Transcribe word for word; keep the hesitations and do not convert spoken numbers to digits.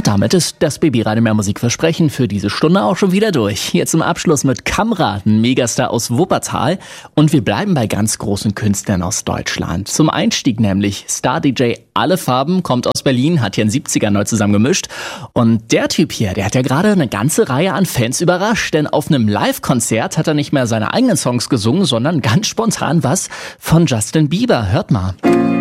damit ist das B B-Radio mehr Musikversprechen für diese Stunde auch schon wieder durch. Hier zum Abschluss mit Kamra, ein Megastar aus Wuppertal. Und wir bleiben bei ganz großen Künstlern aus Deutschland. Zum Einstieg nämlich Star-D J Alle Farben, kommt aus Berlin, hat hier in den siebzigern neu zusammengemischt. Und der Typ hier, der hat ja gerade eine ganze Reihe an Fans überrascht. Denn auf einem Live-Konzert hat er nicht mehr seine eigenen Songs gesungen, sondern ganz spontan was von Justin Bieber. Hört mal.